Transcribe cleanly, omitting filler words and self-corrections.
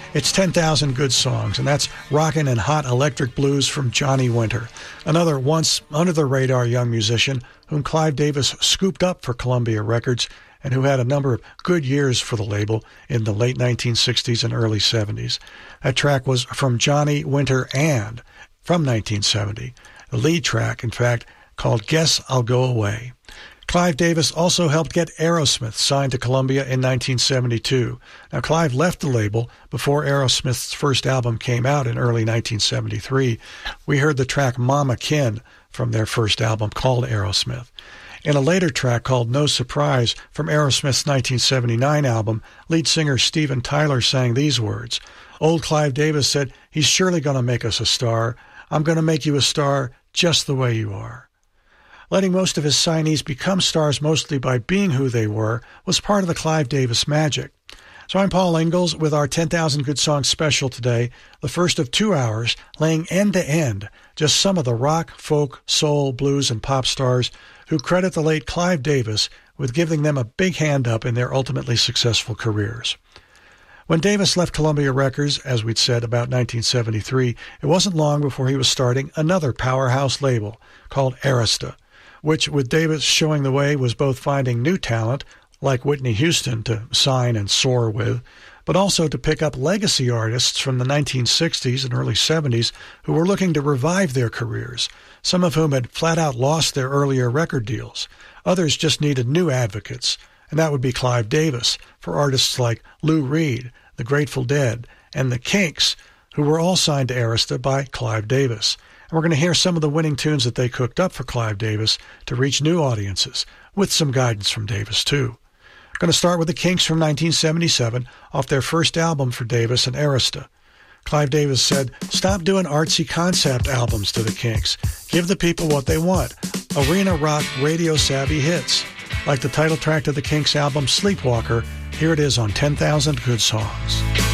It's 10,000 Good Songs, and that's rockin' and hot electric blues from Johnny Winter, another once under-the-radar young musician whom Clive Davis scooped up for Columbia Records and who had a number of good years for the label in the late 1960s and early 70s. That track was From Johnny Winter and from 1970. The lead track, in fact, called Guess I'll Go Away. Clive Davis also helped get Aerosmith signed to Columbia in 1972. Now, Clive left the label before Aerosmith's first album came out in early 1973. We heard the track Mama Kin from their first album called Aerosmith. In a later track called No Surprise from Aerosmith's 1979 album, lead singer Steven Tyler sang these words. Old Clive Davis said, "He's surely going to make us a star. I'm going to make you a star just the way you are." Letting most of his signees become stars mostly by being who they were was part of the Clive Davis magic. So I'm Paul Ingalls with our 10,000 Good Songs special today, the first of 2 hours, laying end to end just some of the rock, folk, soul, blues, and pop stars who credit the late Clive Davis with giving them a big hand up in their ultimately successful careers. When Davis left Columbia Records, as we'd said, about 1973, it wasn't long before he was starting another powerhouse label called Arista, which, with Davis showing the way, was both finding new talent, like Whitney Houston, to sign and soar with, but also to pick up legacy artists from the 1960s and early 70s who were looking to revive their careers, some of whom had flat out lost their earlier record deals. Others just needed new advocates, and that would be Clive Davis for artists like Lou Reed, the Grateful Dead, and the Kinks, who were all signed to Arista by Clive Davis. And we're going to hear some of the winning tunes that they cooked up for Clive Davis to reach new audiences, with some guidance from Davis, too. Going to start with the Kinks from 1977, off their first album for Davis and Arista. Clive Davis said, "Stop doing artsy concept albums to the Kinks. Give the people what they want. Arena rock, radio-savvy hits." Like the title track to the Kinks album, Sleepwalker, here it is on 10,000 Good Songs.